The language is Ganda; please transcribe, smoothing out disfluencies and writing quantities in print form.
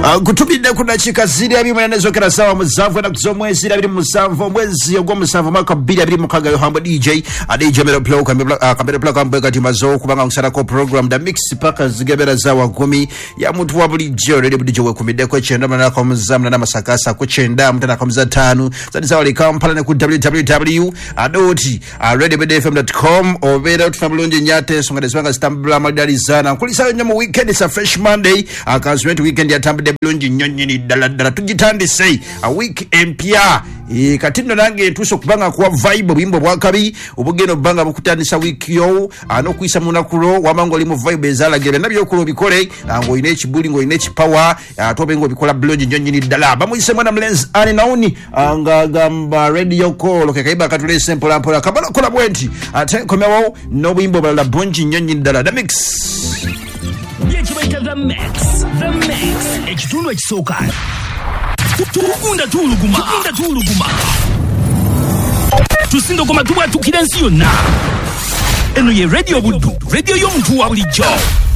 Kutubide kuna chika ziri ya mime nezokera sawa mzavu na kuzomwe ziri ya biri mzavu mwezi yogo mzavu maka bili ya biri mkaga yohamba DJ DJ mero plau kamera plau kambega timazo kubanga kusara ko program da mix paka zigebera zawa gumi ya mtu wa buli jeo redi budi jowe kumide kwa chenda mna kwa mzamu na masakasa kwa chenda mtana kwa mzatanu zadi sawa li kampala na ku www.redibdfm.com overa utufamilonje nyate sungade swanga stambula madari zana kulisa nyamu weekend is a fresh Monday akazuetu weekend ya tambide blonji nyonyini daladala tujitandi say a week empia katindo nange tuso kubanga kuwa vibe bimbo bwakabi ubugeno banga bukutandisa wiki yo anokwisa munakuro wamango limu vibe ezala gebe nabyo kulo bikole ngo inechi buli ngo inechi power atobe ngo bikola blonji nyonyini dala bamuyise mwana mlenz ani nauni anga gamba radio call kaiba katule simple ampola kabala kola bwenti atenkomewo no bimbo bala blonji nyonyini dala the mix. The mix. Ekitundu ekisoka. Tukunda tuluguma. Tusindo koma tuba tukirensi yonna. Eno ye radio buddu. Radio y'omuntu wa bulijjo.